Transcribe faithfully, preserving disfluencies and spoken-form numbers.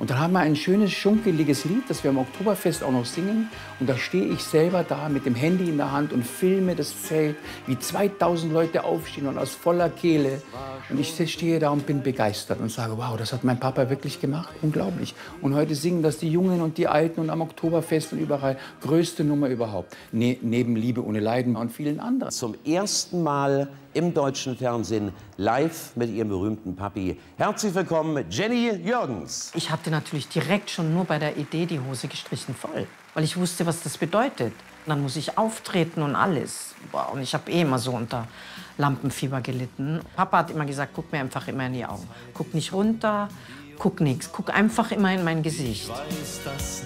Und dann haben wir ein schönes, schunkeliges Lied, das wir am Oktoberfest auch noch singen. Und da stehe ich selber da mit dem Handy in der Hand und filme das Zelt, wie zweitausend Leute aufstehen und aus voller Kehle. Und ich stehe da und bin begeistert und sage, wow, das hat mein Papa wirklich gemacht, unglaublich. Und heute singen das die Jungen und die Alten und am Oktoberfest und überall. Größte Nummer überhaupt, ne neben Liebe ohne Leiden und vielen anderen. Zum ersten Mal im deutschen Fernsehen live mit ihrem berühmten Papi. Herzlich willkommen, Jenny Jürgens. Ich hatte natürlich direkt schon nur bei der Idee die Hose gestrichen voll, weil ich wusste, was das bedeutet. Und dann muss ich auftreten und alles. Boah, und ich habe eh immer so unter Lampenfieber gelitten. Papa hat immer gesagt, guck mir einfach immer in die Augen. Guck nicht runter, guck nichts. Guck einfach immer in mein Gesicht.